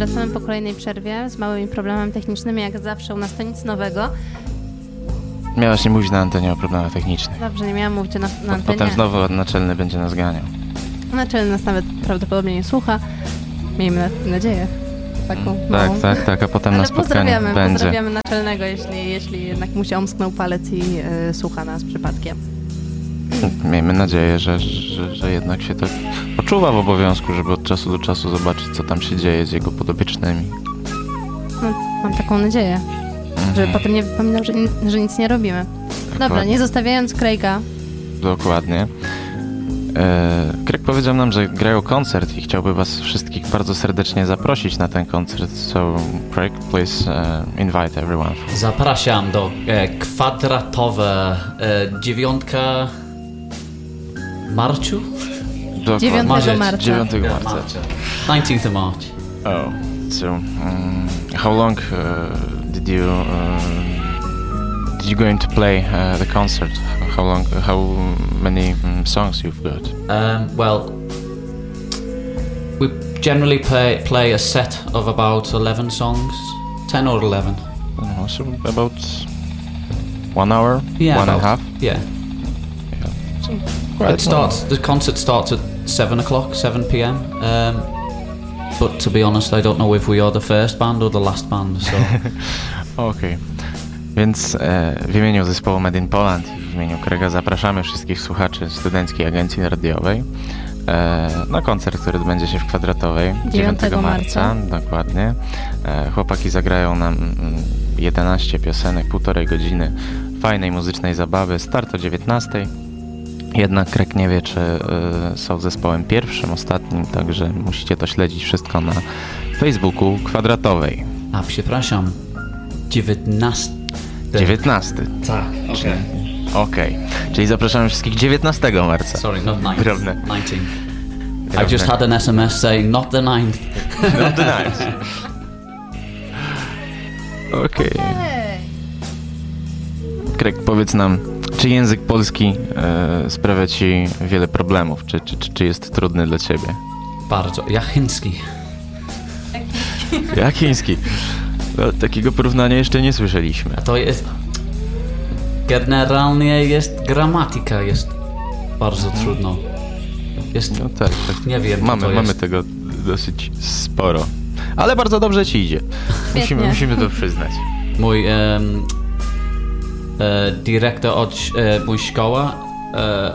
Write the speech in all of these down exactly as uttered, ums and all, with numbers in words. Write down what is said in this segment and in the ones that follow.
wracamy po kolejnej przerwie z małymi problemami technicznymi, jak zawsze u nas to nic nowego. Miałaś nie mówić na antenie o problemach technicznych. Dobrze, nie miałam mówić na, na antenie. Potem znowu naczelny będzie nas ganiał. Naczelny nas nawet prawdopodobnie nie słucha. Miejmy nadzieję. Taką tak, małą. tak, tak, a potem Ale na spotkaniu pozdrawiamy, będzie. pozdrawiamy naczelnego, jeśli, jeśli jednak mu się omsknął palec i y, słucha nas przypadkiem. Miejmy nadzieję, że, że, że jednak się tak poczuwa w obowiązku, żeby od czasu do czasu zobaczyć, co tam się dzieje z jego podobiecznymi. No, mam taką nadzieję, Mhm. że potem nie wypominam, że, że nic nie robimy. Dobra, Dokładnie. nie zostawiając Craiga. Dokładnie. E, Craig powiedział nam, że grają koncert i chciałby was wszystkich bardzo serdecznie zaprosić na ten koncert. So, Craig, please uh, invite everyone. Zapraszam do e, kwadratowe e, dziewiątka marcu? Dokładnie. dziewiątego marca. dziewiątego Yeah, marca. marca. nineteenth of March. Oh, so um, how long uh, did you uh, did you going to play uh, the concert? How long? How many um, songs you've got? Um, well, we generally play play a set of about eleven songs, ten or eleven. I don't know, so about one hour, Yeah, one and about- a half. Yeah. So quite It starts. The concert starts at seven o'clock, seven p m. Um, but to be honest, I don't know if we are the first band or the last band. So Okej. Więc e, w imieniu zespołu Made in Poland i w imieniu Craiga zapraszamy wszystkich słuchaczy Studenckiej Agencji Radiowej e, na koncert, który odbędzie się w Kwadratowej dziewiątego marca. Dokładnie. E, chłopaki zagrają nam mm, jedenaście piosenek, półtorej godziny fajnej muzycznej zabawy. Start o dziewiętnastej. Jednak Craig nie wie, czy y, są zespołem pierwszym, ostatnim, także musicie to śledzić wszystko na Facebooku Kwadratowej. a przepraszam, dziewiętnasty. dziewiętnasty. Tak. Okay. Okej, czyli zapraszamy wszystkich dziewiętnastego marca. Sorry, not ninth. Drobne. Nineteenth. Drobne. I just had an S M S saying not the ninth. Not the ninth. Okej. Craig, powiedz nam, czy język polski e, sprawia ci wiele problemów? Czy, czy, czy jest trudny dla ciebie? Bardzo. Ja chiński. Jak chiński? No, takiego porównania jeszcze nie słyszeliśmy. To jest... Generalnie jest gramatyka, jest bardzo trudno. Jest... No tak, tak. Nie wiem, co Mamy, to mamy jest. tego dosyć sporo. Ale bardzo dobrze ci idzie. Musimy, musimy to przyznać. Mój em, e, dyrektor od e, mój szkoła e,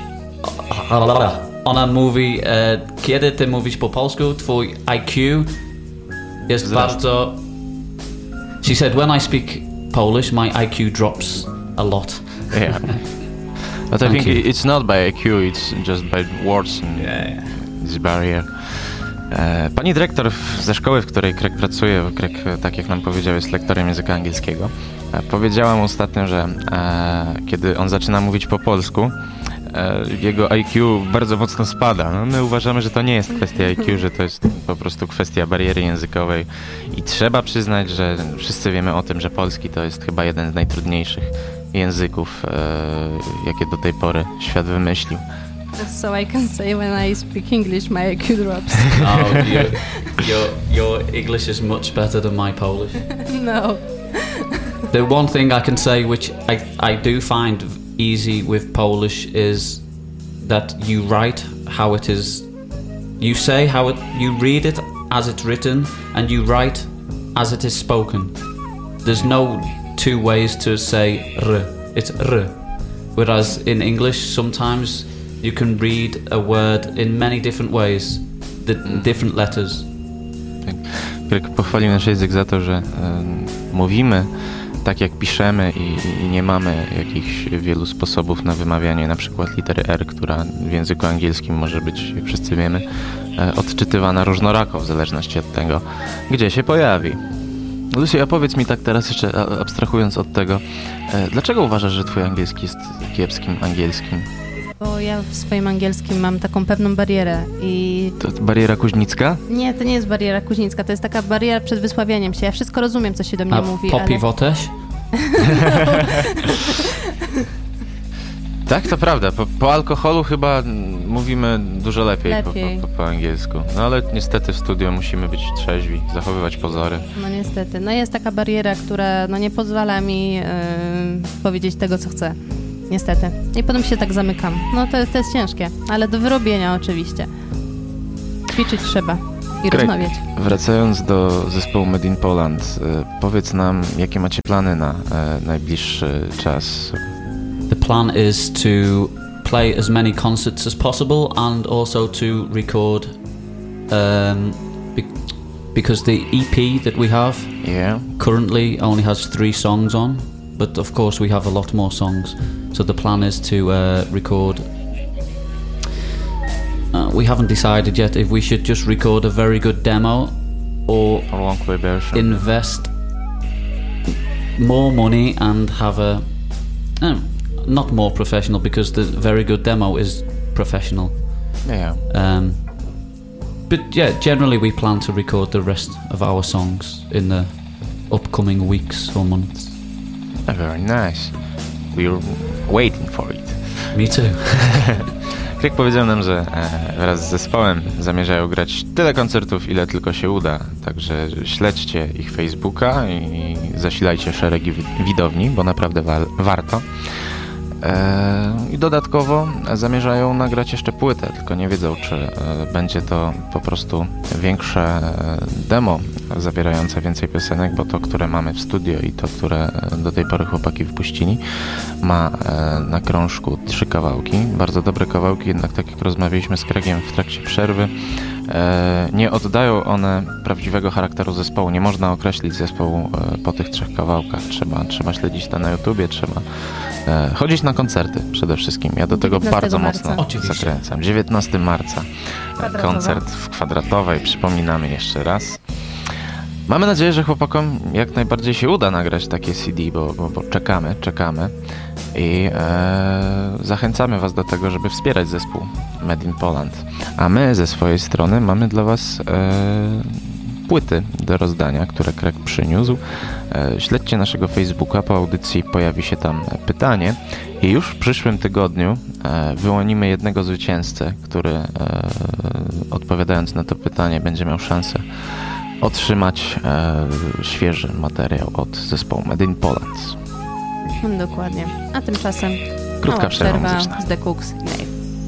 ona mówi, e, kiedy ty mówisz po polsku, twój I Q jest Wzrasta. bardzo... She said, when I speak Polish, my I Q drops a lot. Yeah. But I Thank think you. it's not by I Q, it's just by words and Yeah. this barrier. E, Pani dyrektor w- ze szkoły, w której Craig pracuje, bo Craig, e, tak jak nam powiedział, jest lektorem języka angielskiego, e, powiedziała mu ostatnio, że e, kiedy on zaczyna mówić po polsku, e, jego I Q bardzo mocno spada. No, my uważamy, że to nie jest kwestia I Q, że to jest po prostu kwestia bariery językowej i trzeba przyznać, że wszyscy wiemy o tym, że polski to jest chyba jeden z najtrudniejszych języków, e, jakie do tej pory świat wymyślił. So I can say when I speak English, my I Q drops. Oh, your, your, your English is much better than my Polish. No. The one thing I can say which I, I do find easy with Polish is that you write how it is, you say how it, you read it as it's written and you write as it is spoken. There's no two ways to say r, it's r. Whereas in English sometimes you can read a word in many different ways, the different letters. Craig pochwalił nasz język za to, że y, mówimy tak jak piszemy i, i nie mamy jakichś wielu sposobów na wymawianie na przykład litery R, która w języku angielskim może być, jak wszyscy wiemy, y, odczytywana różnorako w zależności od tego, gdzie się pojawi. Lucy, a powiedz mi tak teraz jeszcze a, abstrahując od tego, y, dlaczego uważasz, że twój angielski jest kiepskim angielskim? Bo ja w swoim angielskim mam taką pewną barierę i... To bariera kuźnicka? Nie, to nie jest bariera kuźnicka, to jest taka bariera przed wysławianiem się. Ja wszystko rozumiem, co się do mnie A mówi, po ale... piwo też? Tak, to prawda. Po, po alkoholu chyba mówimy dużo lepiej, Lepiej. Po, po, po angielsku. No ale niestety w studio musimy być trzeźwi, zachowywać pozory. No niestety. No jest taka bariera, która no nie pozwala mi yy, powiedzieć tego, co chcę. Niestety. I potem się tak zamykam. No to jest, to jest ciężkie, ale do wyrobienia oczywiście. Ćwiczyć trzeba i Greg, rozmawiać. wracając do zespołu Made in Poland, y, powiedz nam, jakie macie plany na y, najbliższy czas? The plan is to play as many concerts as possible and also to record um, be- because the E P that we have Yeah. currently only has three songs on, but of course we have a lot more songs. So the plan is to uh, record. Uh, we haven't decided yet if we should just record a very good demo or A long play version. invest more money and have a um, not more professional, because the very good demo is professional. Yeah. Um, but yeah, generally we plan to record the rest of our songs in the upcoming weeks or months. Very nice. We're waiting for it. Me too. Craig powiedział nam, że e, wraz z zespołem zamierzają grać tyle koncertów, ile tylko się uda. Także śledźcie ich Facebooka i zasilajcie szeregi wi- widowni, bo naprawdę wa- warto. E, I dodatkowo zamierzają nagrać jeszcze płytę, tylko nie wiedzą, czy e, będzie to po prostu większe e, demo zawierające więcej piosenek, bo to, które mamy w studio i to, które e, do tej pory chłopaki wypuścili, ma e, na krążku trzy kawałki, bardzo dobre kawałki, jednak tak jak rozmawialiśmy z Craigiem w trakcie przerwy, e, nie oddają one prawdziwego charakteru zespołu. Nie można określić zespołu e, po tych trzech kawałkach. Trzeba, trzeba śledzić to na YouTubie, trzeba e, chodzić na koncerty przede wszystkim. Ja do tego bardzo marca. mocno Oczywiście. zakręcam. dziewiętnastego marca Kwadratowa. koncert w Kwadratowej, przypominamy jeszcze raz. Mamy nadzieję, że chłopakom jak najbardziej się uda nagrać takie C D, bo, bo, bo czekamy, czekamy i e, zachęcamy Was do tego, żeby wspierać zespół Made in Poland. A my ze swojej strony mamy dla Was e, płyty do rozdania, które Craig przyniósł. E, śledźcie naszego Facebooka, po audycji pojawi się tam pytanie i już w przyszłym tygodniu e, wyłonimy jednego zwycięzcę, który e, odpowiadając na to pytanie będzie miał szansę otrzymać e, świeży materiał od zespołu Made in Poland. Dokładnie. A tymczasem Krótka mała przerwa przerwa muzyczna. z The Cooks i